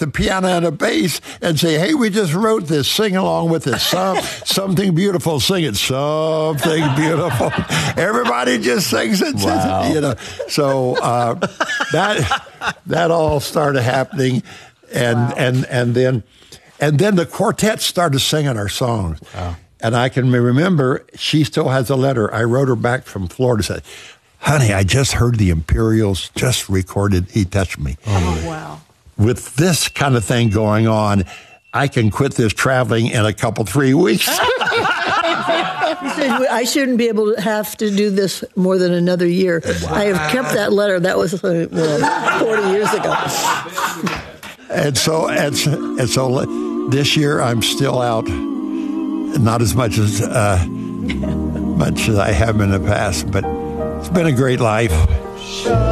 the piano and a bass and say, hey, we just wrote this, sing along with it. Something beautiful, sing it. Something beautiful. Everybody just sings it. Wow. You know, so that all started happening, and then the quartet started singing our songs. Wow. And I can remember she still has a letter. I wrote her back from Florida, said, honey, I just heard the Imperials just recorded He Touched Me. Oh, wow. With this kind of thing going on, I can quit this traveling in a couple, 3 weeks. I shouldn't be able to have to do this more than another year. Wow. I have kept that letter. That was 40 years ago. And so this year I'm still out, not as much as I have in the past, but it's been a great life.